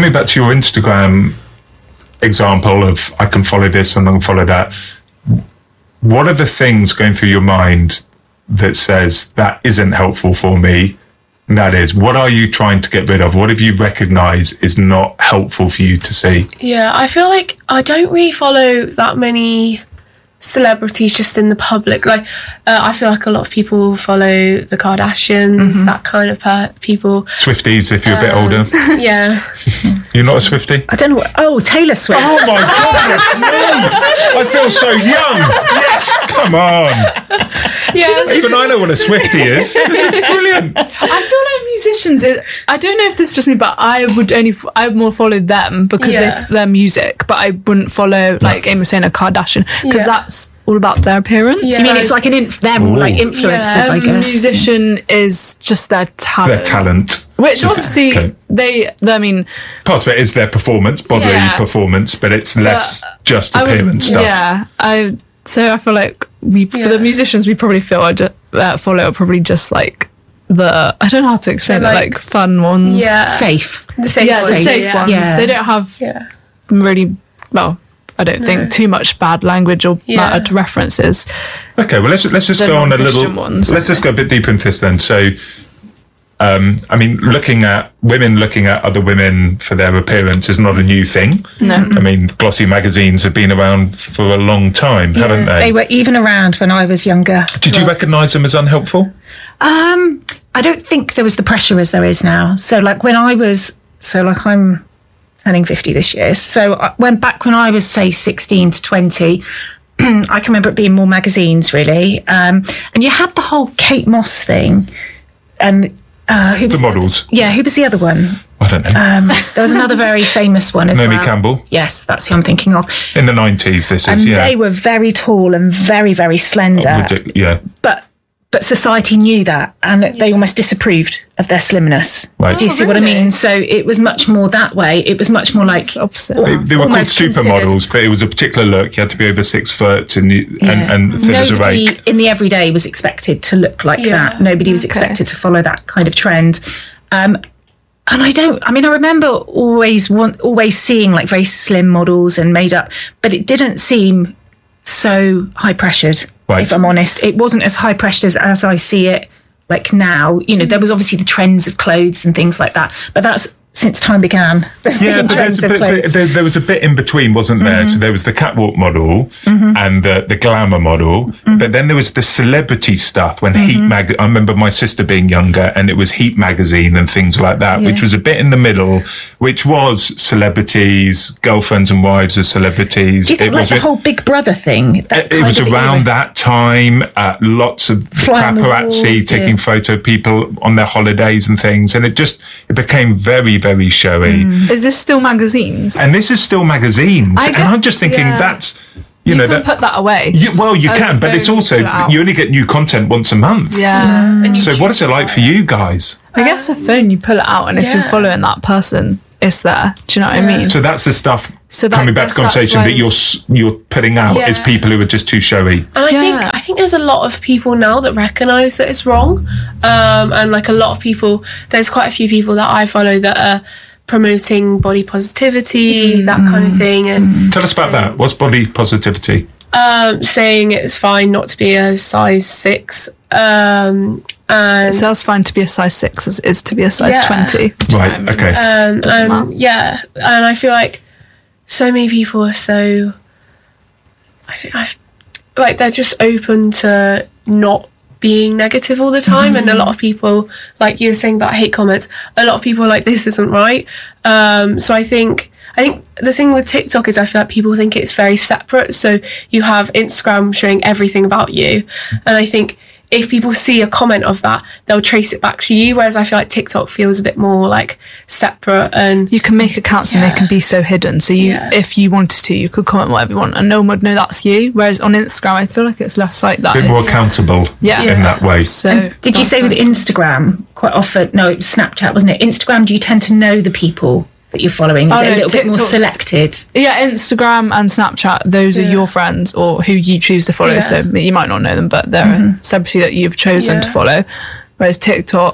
coming back to your Instagram example of I can follow this and I can follow that, what are the things going through your mind that says that isn't helpful for me? And that is, what are you trying to get rid of? What have you recognised is not helpful for you to see? Yeah, I feel like I don't really follow that many celebrities just in the public. Like, I feel like a lot of people follow the Kardashians, that kind of people. Swifties, if you're a bit older. Yeah. You're not a Swiftie? I don't know what... Oh, Taylor Swift. Oh, my goodness me! I feel so young. Yes, come on. Yeah. Even I know what a Swiftie is. This is brilliant. I feel like musicians, I don't know if this is just me, but I would more follow them because of their music, but I wouldn't follow, like Amy was saying, a Kardashian, because that's all about their appearance. Yeah. I mean, it's like they're more like influencers, I guess. A musician is just their talent. Their talent. Which obviously I mean, part of it is their performance, bodily performance, but it's less just appearance stuff. Yeah, so I feel like for the musicians we probably follow are probably just like I don't know how to explain it, like fun ones. Yeah. Safe. The safe ones. The safe ones. Yeah. They don't have really, well, I don't think too much bad language or bad references. Okay, well let's just go on a little. Let's just go a bit deeper into this then. So, I mean, women looking at other women for their appearance is not a new thing. No. I mean, glossy magazines have been around for a long time, haven't they? They were even around when I was younger. Did you recognise them as unhelpful? I don't think there was the pressure as there is now. So, like, I'm turning 50 this year. So when I was, say, 16 to 20, I can remember it being more magazines, really. And you had the whole Kate Moss thing. And who was the models? Who was the other one? I don't know. There was another very famous one as Naomi well. Campbell? Yes, that's who I'm thinking of. In the 90s, this is, And they were very tall and very, very slender. But society knew that, and they almost disapproved of their slimness. Right. Do you see what I mean? So it was much more that way. It was much more like opposite. They were called supermodels, but it was a particular look. You had to be over 6 foot and thin as a rake. Nobody in the everyday was expected to look like that. Nobody was expected to follow that kind of trend. And I remember always seeing like very slim models and made up, but it didn't seem so high pressured. Right. If I'm honest, it wasn't as high pressured as I see it like now. You know, there was obviously the trends of clothes and things like that, but that's since time began. But there was a bit in between, wasn't there? So there was the catwalk model and the glamour model, but then there was the celebrity stuff when I remember my sister being younger and it was Heat magazine and things like that, which was a bit in the middle, which was celebrities, girlfriends and wives of celebrities. Do you think the whole Big Brother thing? It was around that time, lots of paparazzi taking photo of people on their holidays and things, and it became very, very showy. Is this still magazines? And this is still magazines. And I'm just thinking that's... You know, can put that away. You can, but it's also... You only get new content once a month. Yeah. So what is it like for you guys? I guess a phone, you pull it out, and if you're following that person, it's there. Do you know what I mean? So that's the stuff, coming back to conversation, that you're putting out as people who are just too showy. And I think there's a lot of people now that recognise that it's wrong. And like a lot of people, there's quite a few people that I follow that are promoting body positivity, that kind of thing. And tell us about that. What's body positivity? Saying it's fine not to be a size 6. And it sounds fine to be a size 6 as it is to be a size 20. Right, okay. And I feel like so many people are so... like they're just open to not being negative all the time, and a lot of people, like you were saying about hate comments, a lot of people are like, this isn't right. So I think the thing with TikTok is I feel like people think it's very separate. So you have Instagram showing everything about you, and I think if people see a comment of that, they'll trace it back to you, whereas I feel like TikTok feels a bit more like separate, and you can make accounts and they can be so hidden. So if you wanted to, you could comment whatever you want and no one would know that's you. Whereas on Instagram, I feel like it's less like that. A bit more accountable in that way. So did you say with Instagram quite often, no, it was Snapchat, wasn't it? Instagram, do you tend to know the people that you're following? Is it a little bit more selected? Yeah, Instagram and Snapchat, those are your friends or who you choose to follow. So you might not know them, but they're a celebrity that you've chosen to follow. Whereas TikTok,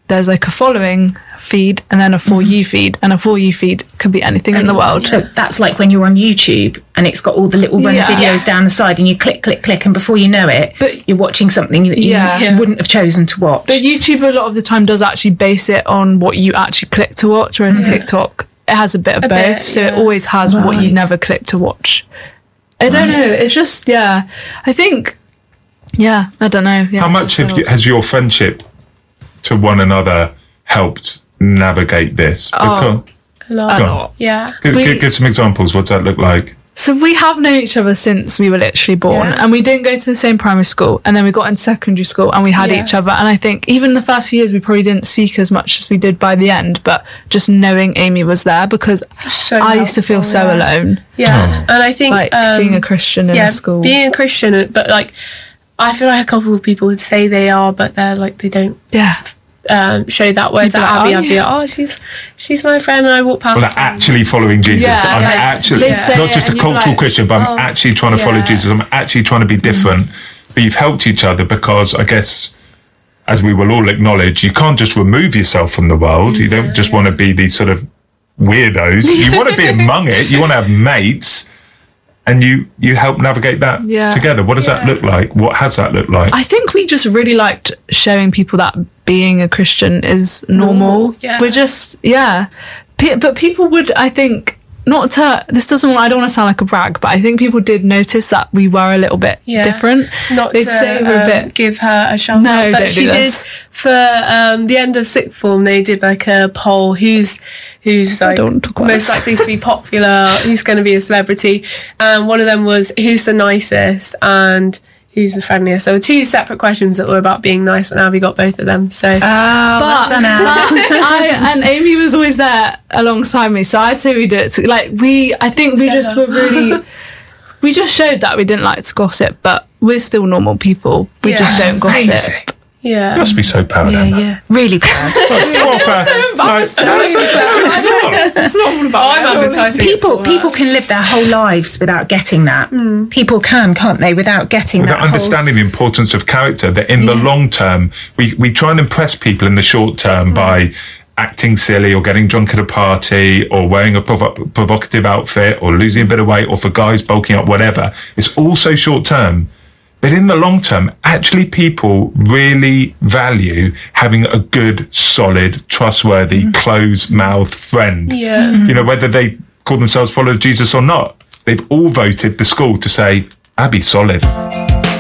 there's like a following feed and then a For You feed, and a For You feed could be anything in the world. So that's like when you're on YouTube and it's got all the little runner videos down the side, and you click, and before you know it, you're watching something that you wouldn't have chosen to watch. But YouTube a lot of the time does actually base it on what you actually click to watch, whereas TikTok, it has a bit of both, so it always has what you never click to watch. I don't know, it's just, I think, I don't know. How much has your friendship to one another helped navigate this? A lot. Yeah. Give some examples. What's that look like? So we have known each other since we were literally born, and we didn't go to the same primary school, and then we got into secondary school and we had each other. And I think even the first few years we probably didn't speak as much as we did by the end, but just knowing Amy was there, because I used to feel so alone. Yeah. And I think like being a Christian in a school. Being a Christian, but like I feel like a couple of people would say they are, but they're like they don't show that. Whereas at Abby, I'd be like, she's my friend, and I walk past. Well, I'm actually following Jesus. I'm actually not just a cultural Christian, but I'm actually trying to follow Jesus. I'm actually trying to be different. But you've helped each other, because I guess, as we will all acknowledge, you can't just remove yourself from the world. You don't just want to be these sort of weirdos. You want to be among it. You want to have mates. And you help navigate that together. What does that look like? What has that looked like? I think we just really liked showing people that being a Christian is normal. We're just, but people would, I think, I don't want to sound like a brag, but I think people did notice that we were a little bit different. They'd say we're a bit, give her a shout out, but she did for the end of sixth form. They did like a poll: who's like most likely to be popular, who's going to be a celebrity, and one of them was who's the nicest and who's the friendliest. So 2 separate questions that were about being nice, and Abby got both of them. So, and Amy was always there alongside me, so I'd say we did it. I think we just were really, we just showed that we didn't like to gossip, but we're still normal people. We just don't gossip. Amazing. Yeah. You must be so proud, Emma. Really proud. So embarrassed. It's not about I'm advertising. People can live their whole lives without getting that. People can't they, without getting without understanding the importance of character, that in the long term, we try and impress people in the short term by acting silly or getting drunk at a party or wearing a provocative outfit or losing a bit of weight, or for guys bulking up, whatever. It's all so short term. But in the long term, actually people really value having a good, solid, trustworthy, closed-mouthed friend. Yeah. You know, whether they call themselves followers of Jesus or not. They've all voted the school to say, Abby's solid.